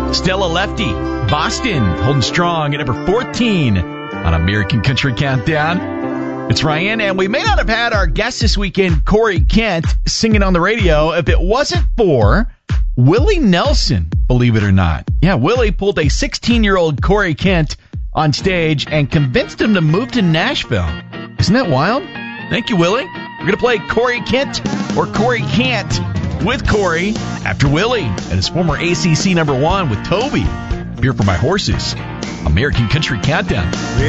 Stella Lefty, Boston, holding strong at number 14 on American Country Countdown. It's Ryan, and we may not have had our guest this weekend, Corey Kent, singing on the radio if it wasn't for Willie Nelson, believe it or not. Yeah, Willie pulled a 16-year-old Corey Kent on stage and convinced him to move to Nashville. Isn't that wild? Thank you, Willie. We're going to play Corey Kent or Corey Can't with Corey after Willie and his former ACC #1 with Toby. Beer for My Horses. American Country Countdown.